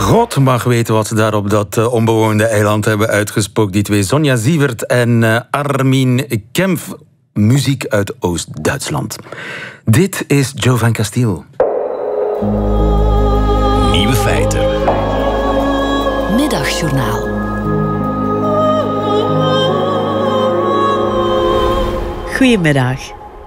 God mag weten wat ze daar op dat onbewoonde eiland hebben uitgespookt. Die twee, Sonja Sievert en Armin Kempf. Muziek uit Oost-Duitsland. Dit is Joe van Castiel. Nieuwe feiten. Middagjournaal. Goedemiddag.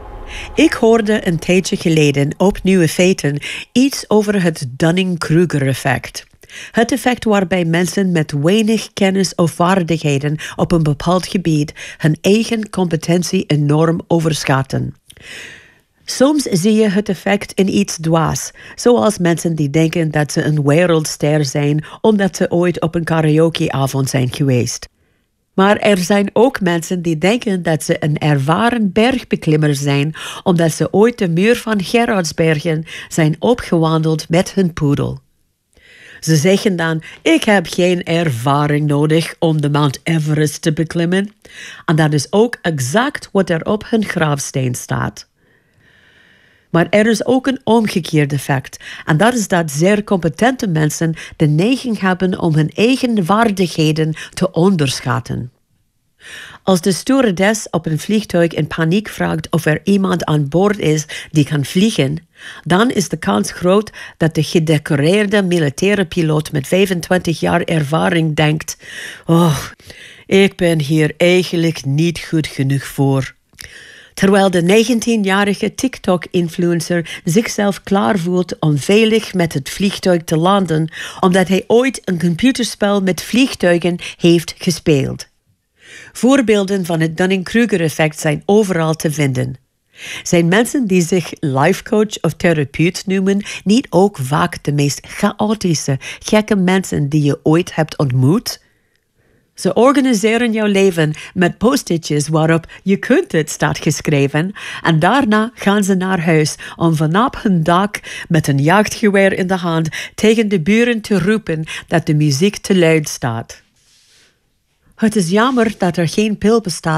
Ik hoorde een tijdje geleden op Nieuwe Feiten iets over het Dunning-Kruger-effect. Het effect waarbij mensen met weinig kennis of vaardigheden op een bepaald gebied hun eigen competentie enorm overschatten. Soms zie je het effect in iets dwaas, zoals mensen die denken dat ze een wereldster zijn omdat ze ooit op een karaokeavond zijn geweest. Maar er zijn ook mensen die denken dat ze een ervaren bergbeklimmer zijn omdat ze ooit de muur van Gerardsbergen zijn opgewandeld met hun poedel. Ze zeggen dan, ik heb geen ervaring nodig om de Mount Everest te beklimmen. En dat is ook exact wat er op hun grafsteen staat. Maar er is ook een omgekeerd effect. En dat is dat zeer competente mensen de neiging hebben om hun eigen vaardigheden te onderschatten. Als de stewardess op een vliegtuig in paniek vraagt of er iemand aan boord is die kan vliegen, dan is de kans groot dat de gedecoreerde militaire piloot met 25 jaar ervaring denkt: oh, ik ben hier eigenlijk niet goed genoeg voor. Terwijl de 19-jarige TikTok-influencer zichzelf klaar voelt om veilig met het vliegtuig te landen, omdat hij ooit een computerspel met vliegtuigen heeft gespeeld. Voorbeelden van het Dunning-Kruger-effect zijn overal te vinden. Zijn mensen die zich lifecoach of therapeut noemen niet ook vaak de meest chaotische, gekke mensen die je ooit hebt ontmoet? Ze organiseren jouw leven met post-itjes waarop je kunt het staat geschreven en daarna gaan ze naar huis om vanaf hun dak met een jachtgeweer in de hand tegen de buren te roepen dat de muziek te luid staat. Het is jammer dat er geen pil bestaat